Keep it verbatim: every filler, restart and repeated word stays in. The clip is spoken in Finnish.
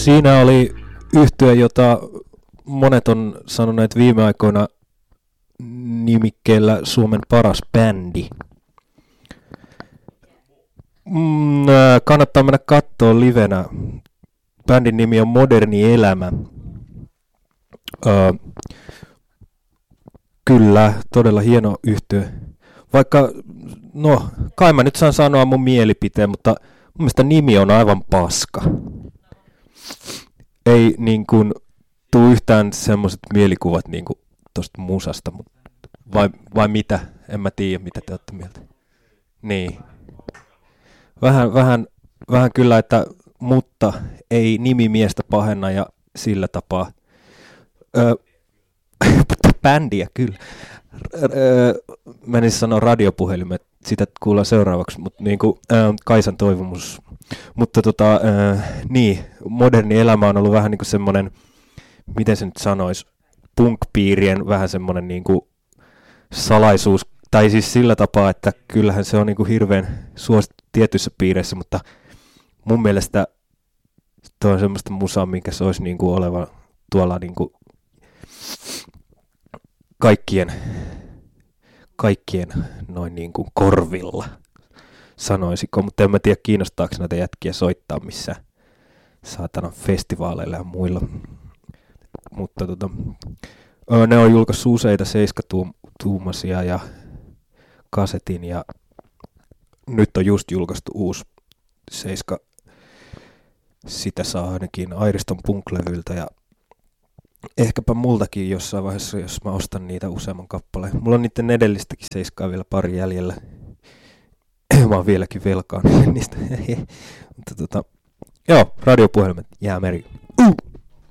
Siinä oli yhtye, jota monet on sanoneet viime aikoina nimikkeellä Suomen paras bändi. Mm, kannattaa mennä katsoa livenä. Bändin nimi on Moderni Elämä. Öö, kyllä, todella hieno yhtye. Vaikka, no, kai mä nyt saan sanoa mun mielipiteen, mutta mun mielestä nimi on aivan paska. Ei niin kuin tuu yhtään semmoiset mielikuvat niin kuin tosta musasta, mutta vai, vai mitä? En mä tiedä, mitä te olette mieltä. Niin. Vähän, vähän, vähän kyllä, että mutta ei nimi miestä pahenna ja sillä tapaa. Öö, bändiä kyllä. Öö, menisin sanoa radiopuhelimet, sitä kuullaan seuraavaksi, mutta niin kuin öö, Kaisan toivomus. Mutta tota, öö, niin, Moderni Elämä on ollut vähän niin kuin semmoinen, miten se nyt sanoisi, punk-piirien vähän semmoinen niin kuin salaisuus, tai siis sillä tapaa, että kyllähän se on niin kuin hirveän suosittu tietyissä piireissä, mutta mun mielestä tuo on semmoista musaa, minkä se olisi niin kuin oleva tuolla niin kuin kaikkien, kaikkien noin niin kuin korvilla, sanoisiko, mutta en mä tiedä kiinnostaako näitä jätkiä soittaa missään saatanan festivaaleilla ja muilla. Mutta tota, ne on julkaissut useita seiskatuumaisia ja kasetin ja nyt on just julkaistu uusi seiska. Sitä saa ainakin Airiston Punk-levyltä ja ehkäpä multakin jossain vaiheessa, jos mä ostan niitä useamman kappaleen. Mulla on niiden edellistäkin seiskaa vielä pari jäljellä. Mä oon vieläkin velkaan niistä. Mutta tota, joo, radiopuhelimet, Jäämeri.